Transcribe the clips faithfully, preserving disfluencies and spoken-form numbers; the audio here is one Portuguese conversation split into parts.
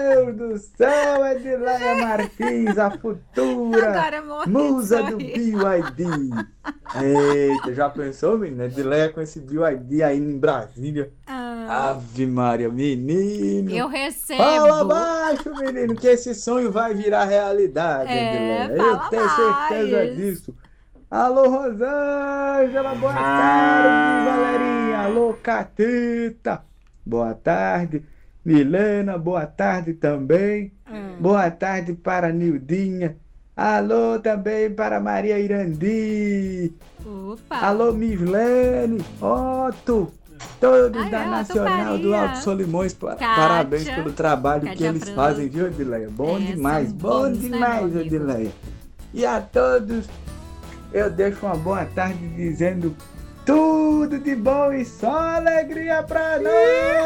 Deus do céu, Edileia Martins, a futura Agora eu morri de musa do sorrir. B Y D. Eita, já pensou, menina? Edileia com esse B Y D aí em Brasília. Ah, Ave Maria, menino. eu Fala recebo. baixo, menino, que esse sonho vai virar realidade, É, Edileia. Eu fala tenho certeza mais. disso. Alô, Rosângela, boa tarde, Valerinha. Alô, Catita, boa tarde. Milena, boa tarde também. Ah, Boa tarde para Nildinha. Alô também para Maria Irandi. opa. Alô, Mislene, Otto, todos Ah, da é, Otto Nacional do Alto Faria. Solimões, pa- parabéns pelo Kátia. trabalho que Kátia eles fazem, Cruz. viu, Edileia? Bom É, são demais, bom bons, né, meu demais, amigo? Edileia. E a todos eu deixo uma boa tarde dizendo tudo de bom e só alegria pra nós!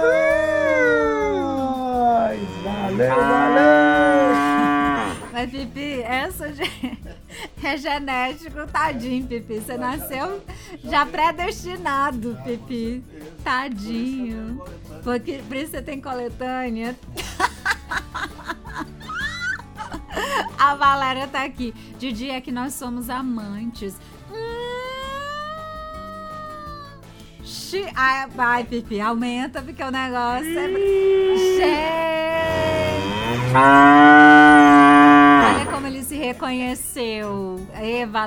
Valeu, valeu! Mas, Pipi, essa ge- é genético, tadinho, Pipi. Você nasceu já predestinado, Pipi. Tadinho. Porque por isso você tem coletânea. A Valéria tá aqui. Didi, é que nós somos amantes. Hum. Xi- Ai, vai, Pipi, aumenta porque o negócio é... Gente! Olha como ele se reconheceu. Ê, Valéria.